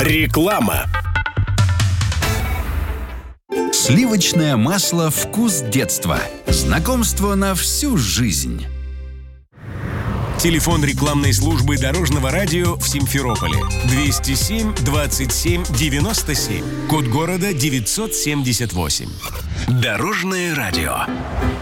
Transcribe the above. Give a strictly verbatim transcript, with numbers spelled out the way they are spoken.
Реклама. Сливочное масло «Вкус детства». Знакомство на всю жизнь. Телефон рекламной службы Дорожного радио в Симферополе. двести семь двадцать семь девяносто семь. Код города девятьсот семьдесят восемь. Дорожное радио.